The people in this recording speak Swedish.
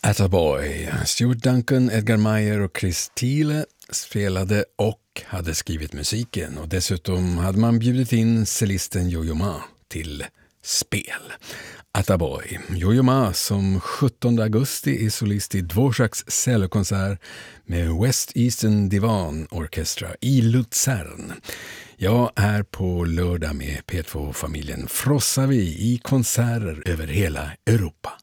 Attaboy. Stuart Duncan, Edgar Meyer och Chris Thiele spelade och hade skrivit musiken, och dessutom hade man bjudit in cellisten Yo-Yo Ma till spel. Attaboy. Yo-Yo Ma som 17 augusti är solist i Dvoraks cellokonsert med West Eastern Divan Orchestra i Luzern. Jag är på lördag med P2-familjen Frossar vi i konserter över hela Europa.